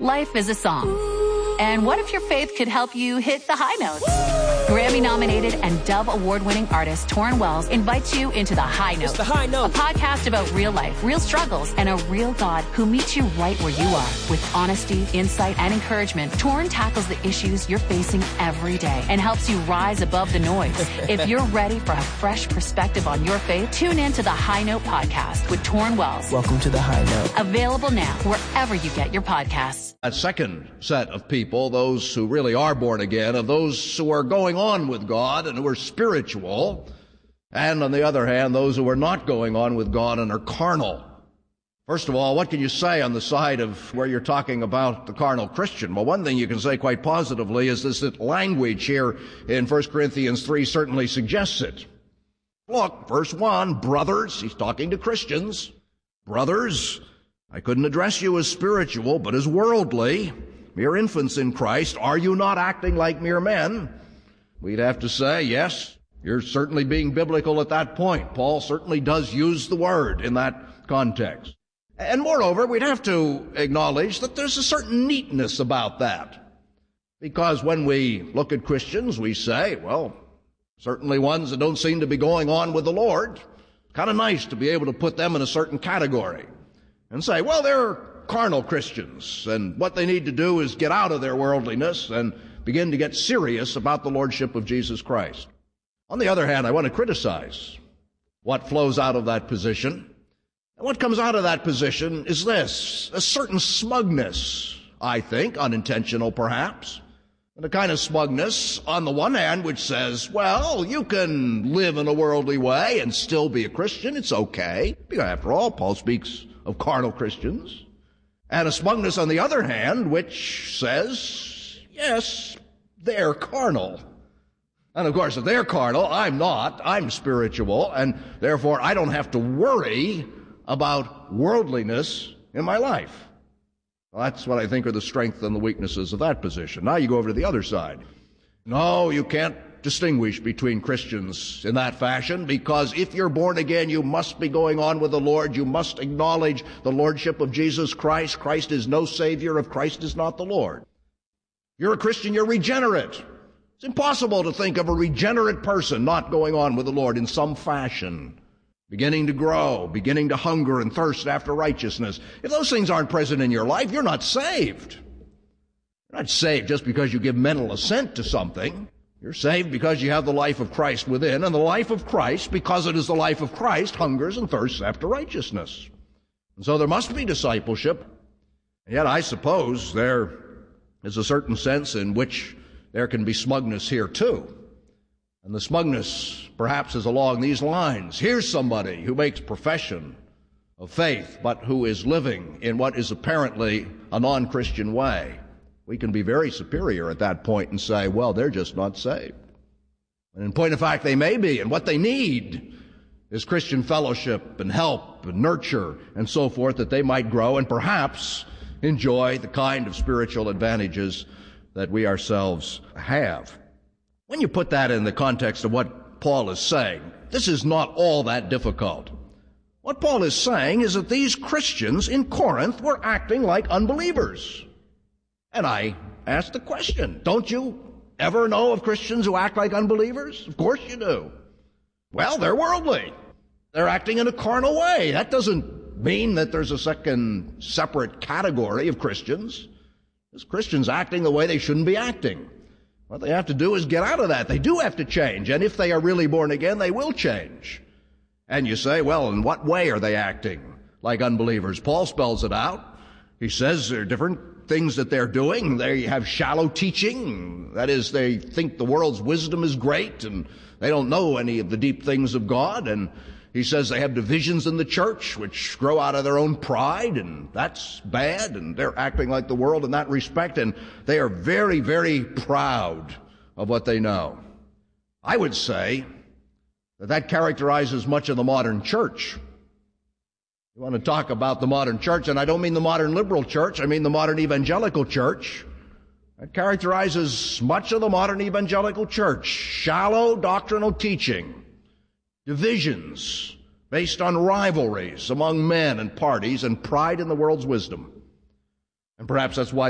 Life is a song. And what if your faith could help you hit the high notes? Grammy-nominated and Dove Award-winning artist Torrin Wells invites you into The High Note. It's The High Note. A podcast about real life, real struggles, and a real God who meets you right where you are. With honesty, insight, and encouragement, Torrin tackles the issues you're facing every day and helps you rise above the noise. If you're ready for a fresh perspective on your faith, tune in to The High Note podcast with Torrin Wells. Welcome to The High Note. Available now wherever you get your podcasts. That second set of people, those who really are born again, of those who are going on with God and who are spiritual, and on the other hand, those who are not going on with God and are carnal. First of all, what can you say on the side of where you're talking about the carnal Christian? Well, one thing you can say quite positively is this, that language here in 1 Corinthians 3 certainly suggests it. Look, verse 1, brothers, he's talking to Christians. Brothers, I couldn't address you as spiritual, but as worldly, mere infants in Christ. Are you not acting like mere men? We'd have to say, yes, you're certainly being biblical at that point. Paul certainly does use the word in that context. And moreover, we'd have to acknowledge that there's a certain neatness about that. Because when we look at Christians, we say, well, certainly ones that don't seem to be going on with the Lord. Kind of nice to be able to put them in a certain category and say, well, they're carnal Christians, and what they need to do is get out of their worldliness and begin to get serious about the Lordship of Jesus Christ. On the other hand, I want to criticize what flows out of that position. And what comes out of that position is this, a certain smugness, I think, unintentional perhaps, and a kind of smugness on the one hand which says, well, you can live in a worldly way and still be a Christian. It's okay. Because after all, Paul speaks of carnal Christians. And a smugness on the other hand which says, yes, they're carnal. And of course, if they're carnal, I'm not. I'm spiritual, and therefore I don't have to worry about worldliness in my life. Well, that's what I think are the strengths and the weaknesses of that position. Now you go over to the other side. No, you can't distinguish between Christians in that fashion, because if you're born again, you must be going on with the Lord. You must acknowledge the Lordship of Jesus Christ. Christ is no Savior if Christ is not the Lord. You're a Christian, you're regenerate. It's impossible to think of a regenerate person not going on with the Lord in some fashion, beginning to grow, beginning to hunger and thirst after righteousness. If those things aren't present in your life, you're not saved. You're not saved just because you give mental assent to something. You're saved because you have the life of Christ within, and the life of Christ, because it is the life of Christ, hungers and thirsts after righteousness. And so there must be discipleship. And yet I suppose there is a certain sense in which there can be smugness here too. And the smugness perhaps is along these lines. Here's somebody who makes profession of faith, but who is living in what is apparently a non-Christian way. We can be very superior at that point and say, well, they're just not saved. And in point of fact, they may be, and what they need is Christian fellowship and help and nurture and so forth, that they might grow and perhaps enjoy the kind of spiritual advantages that we ourselves have. When you put that in the context of what Paul is saying, this is not all that difficult. What Paul is saying is that these Christians in Corinth were acting like unbelievers. And I ask the question, don't you ever know of Christians who act like unbelievers? Of course you do. Well, they're worldly. They're acting in a carnal way. That doesn't mean that there's a second separate category of Christians. There's Christians acting the way they shouldn't be acting. What they have to do is get out of that. They do have to change. And if they are really born again, they will change. And you say, well, in what way are they acting like unbelievers? Paul spells it out. He says there are different things that they're doing. They have shallow teaching. That is, they think the world's wisdom is great and they don't know any of the deep things of God. And he says they have divisions in the church which grow out of their own pride, and that's bad, and they're acting like the world in that respect, and they are very, very proud of what they know. I would say that characterizes much of the modern church. You want to talk about the modern church, and I don't mean the modern liberal church, I mean the modern evangelical church. That characterizes much of the modern evangelical church. Shallow doctrinal teaching. Divisions based on rivalries among men and parties, and pride in the world's wisdom. And perhaps that's why